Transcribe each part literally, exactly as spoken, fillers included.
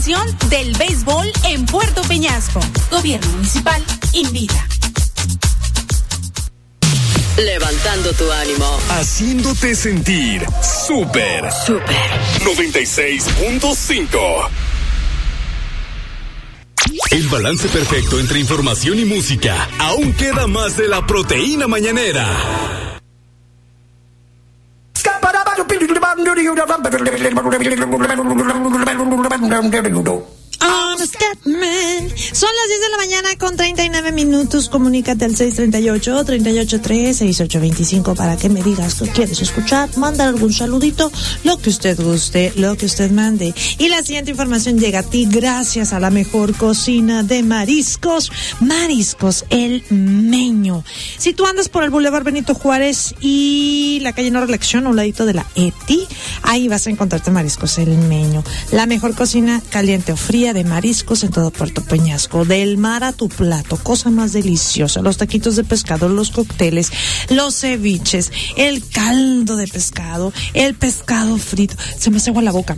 promoción del béisbol en Puerto Peñasco. Gobierno Municipal invita. Levantando tu ánimo. Haciéndote sentir súper. Súper. noventa y seis punto cinco. El balance perfecto entre información y música. Aún queda más de la proteína mañanera. I'm a Scatman. Son las diez de la mañana con treinta y nueve minutos. Comunícate al seis tres ocho, tres ocho tres, seis ocho dos cinco para que me digas que quieres escuchar, mandar algún saludito, lo que usted guste, lo que usted mande. Y la siguiente información llega a ti gracias a la mejor cocina de mariscos, Mariscos El Meño. Si tú andas por el Boulevard Benito Juárez y la calle No Reelección, a un ladito de la E T I, ahí vas a encontrarte Mariscos El Meño. La mejor cocina caliente o fría de mariscos en todo Puerto Peñasco, del mar a tu plato, cosa más deliciosa, los taquitos de pescado, los cócteles, los ceviches, el caldo de pescado, el pescado frito, se me hace agua la boca.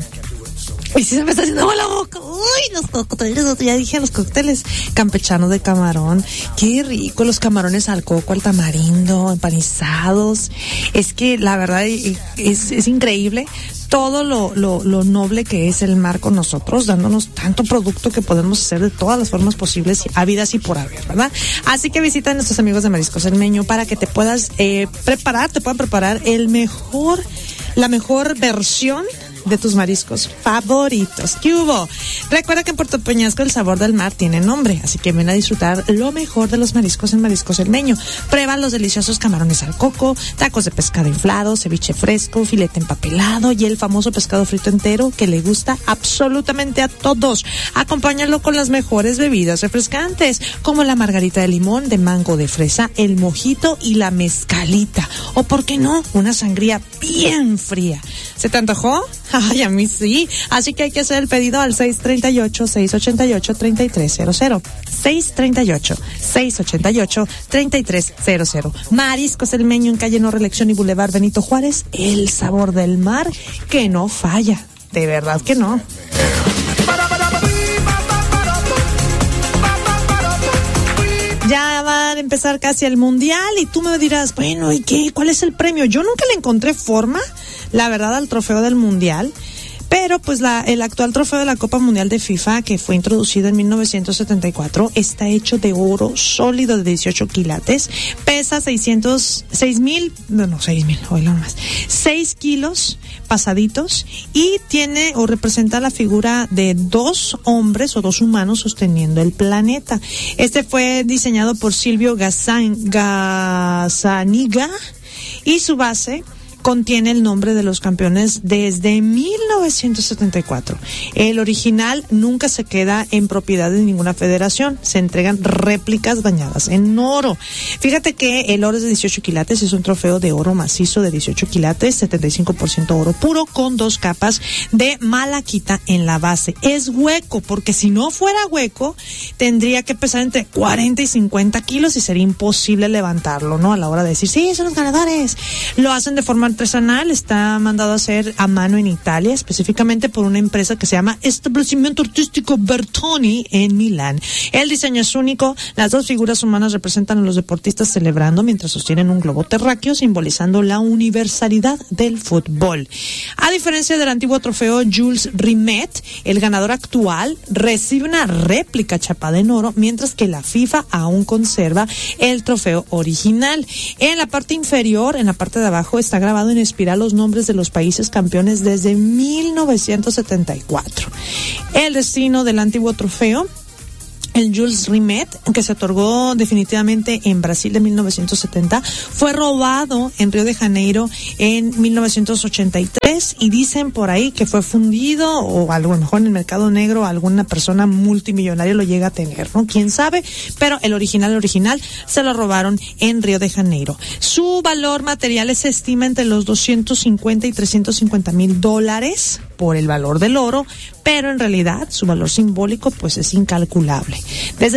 Y si se me está haciendo agua la boca. Uy, los cócteles, ya dije los cócteles campechano de camarón, qué rico, los camarones al coco, al tamarindo, empanizados. Es que la verdad es, es increíble todo lo, lo, lo noble que es el mar con nosotros, dándonos tanto producto que podemos hacer de todas las formas posibles, habidas y por haber, ¿verdad? Así que visita a nuestros amigos de Mariscos El Meño para que te puedas eh, preparar, te puedan preparar el mejor, la mejor versión de tus mariscos favoritos. ¿Qué hubo? Recuerda que en Puerto Peñasco el sabor del mar tiene nombre, así que ven a disfrutar lo mejor de los mariscos en Mariscos El Meño. Prueba los deliciosos camarones al coco, tacos de pescado inflado, ceviche fresco, filete empapelado y el famoso pescado frito entero que le gusta absolutamente a todos. Acompáñalo con las mejores bebidas refrescantes, como la margarita de limón, de mango, de fresa, el mojito y la mezcalita. O, ¿por qué no? Una sangría bien fría. ¿Se te antojó? Ay, a mí sí. Así que hay que hacer el pedido al seis tres ocho, seis ocho ocho, tres tres cero cero. seis tres ocho, seis ocho ocho, tres tres cero cero. Mariscos El Meño en calle No Reelección y Boulevard Benito Juárez. El sabor del mar que no falla. De verdad que no. Ya van a empezar casi el mundial y tú me dirás, bueno, ¿y qué? ¿Cuál es el premio? Yo nunca le encontré forma, la verdad, al trofeo del mundial. Pero pues la, el actual trofeo de la Copa Mundial de FIFA, que fue introducido en mil novecientos setenta y cuatro, está hecho de oro sólido de dieciocho quilates, pesa seiscientos, seis mil, no, no, seis mil, hoy lo más, seis kilos pasaditos y tiene o representa la figura de dos hombres o dos humanos sosteniendo el planeta. Este fue diseñado por Silvio Gazzaniga y su base contiene el nombre de los campeones desde mil novecientos setenta y cuatro. El original nunca se queda en propiedad de ninguna federación. Se entregan réplicas bañadas en oro. Fíjate que el oro es de dieciocho quilates, es un trofeo de oro macizo de dieciocho quilates, setenta y cinco por ciento oro puro con dos capas de malaquita en la base. Es hueco, porque si no fuera hueco, tendría que pesar entre cuarenta y cincuenta kilos y sería imposible levantarlo, ¿no? A la hora de decir, sí, son los ganadores. Lo hacen de forma artesanal, está mandado a hacer a mano en Italia, específicamente por una empresa que se llama Establecimiento Artístico Bertoni en Milán. El diseño es único, las dos figuras humanas representan a los deportistas celebrando mientras sostienen un globo terráqueo, simbolizando la universalidad del fútbol. A diferencia del antiguo trofeo Jules Rimet, el ganador actual recibe una réplica chapada en oro, mientras que la FIFA aún conserva el trofeo original. En la parte inferior, en la parte de abajo, está grabado en espiral los nombres de los países campeones desde mil novecientos setenta y cuatro. El destino del antiguo trofeo, el Jules Rimet, que se otorgó definitivamente en Brasil de mil novecientos setenta, fue robado en Río de Janeiro en mil novecientos ochenta y tres y dicen por ahí que fue fundido o a lo mejor en el mercado negro alguna persona multimillonaria lo llega a tener, ¿no? Quién sabe, pero el original, el original se lo robaron en Río de Janeiro. Su valor material se estima entre los doscientos cincuenta y trescientos cincuenta mil dólares por el valor del oro, pero en realidad su valor simbólico pues es incalculable. Desde